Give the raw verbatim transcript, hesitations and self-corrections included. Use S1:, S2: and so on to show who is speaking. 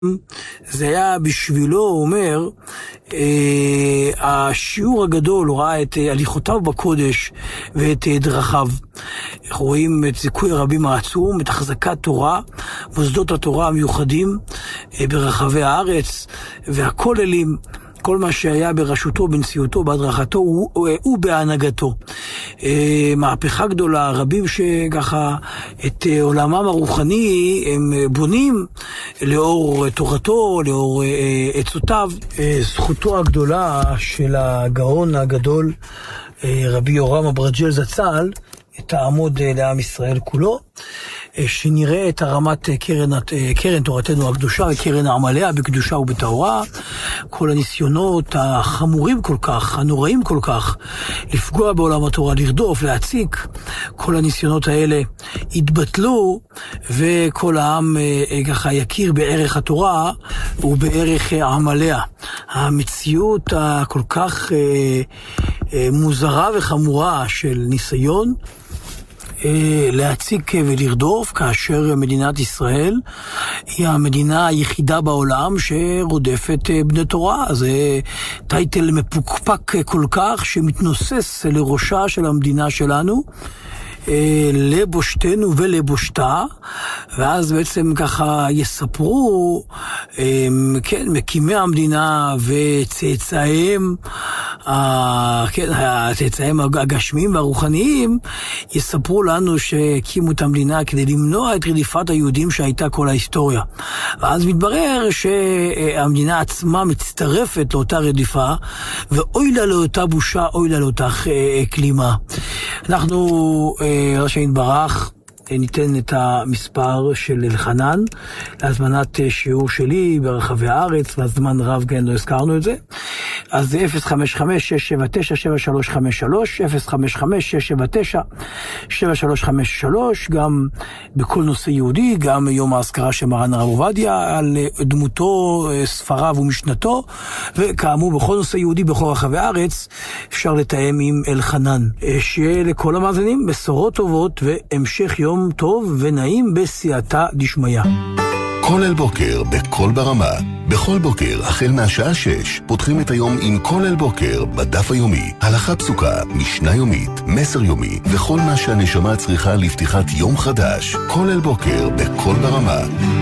S1: זה היה בשבילו, הוא אומר, אה, השיעור הגדול, הוא ראה את הליכותיו בקודש ואת דרכיו. אנחנו רואים את זיכוי הרבים העצום, את החזקת תורה, מוסדות התורה המיוחדים אה, ברחבי הארץ, והכוללים, כל מה שהיה בראשותו, בנשיאותו, בהדרכתו, הוא, הוא, הוא בהנהגתו. אה, מהפכה גדולה, רבים שככה את אה, עולמם הרוחני הם אה, בונים לאור אה, תורתו, לאור אה, עצותיו. אה, זכותו הגדולה של הגאון הגדול, אה, רבי יורם אברג'ל זצ"ל, תעמוד אה, לעם ישראל כולו. שנראה את הרמת קרן, קרן תורתנו הקדושה וקרן העמליה בקדושה ובטהורה. כל הניסיונות החמורים כל כך, הנוראים כל כך, לפגוע בעולם התורה, לרדוף, להציק, כל הניסיונות האלה התבטלו, וכל העם ככה יכיר בערך התורה ובערך העמליה. המציאות הכל כך מוזרה וחמורה של ניסיון להציק ולרדוף, כאשר מדינת ישראל היא המדינה היחידה בעולם שרודפת בני תורה. זה טייטל מפוקפק כל כך שמתנוסס לראשה של המדינה שלנו, לבושתנו ולבושתה, ואז בעצם ככה יספרו, כן, מקימי המדינה וצאצאיהם, כן, הצאצאיהם הגשמיים והרוחניים, יספרו לנו שהקימו את המדינה כדי למנוע את רדיפת היהודים שהייתה כל ההיסטוריה. ואז מתברר שהמדינה עצמה מצטרפת לאותה רדיפה, ואוי לה לאותה בושה, אוי לה לאותה כלימה. אנחנו ראשי נתברך, ניתן את המספר של אלחנן להזמנת שיעור שלי ברחבי הארץ, והזמן רב כן לא הזכרנו את זה. אז זה אפס חמש חמש שש שבע תשע שבע שלוש חמש שלוש, אפס חמש חמש שש שבע תשע שבע שלוש חמש שלוש, גם בכל נושא יהודי, גם יום האזכרה של מרן הרב עובדיה, על דמותו, ספריו ומשנתו, וכאמור בכל נושא יהודי בכל רחבי הארץ, אפשר לתאם עם אלחנן. שיהיה לכל המאזינים בשורות טובות והמשך יום טוב ונעים בסייעתא דשמיא.
S2: כל אל בוקר בכל ברמה. בכל בוקר החל מהשעה שש פותחים את היום עם כל אל בוקר בדף היומי, הלכה פסוקה, משנה יומית, מסר יומי וכל מה שהנשמה צריכה לפתיחת יום חדש. כל אל בוקר בכל ברמה.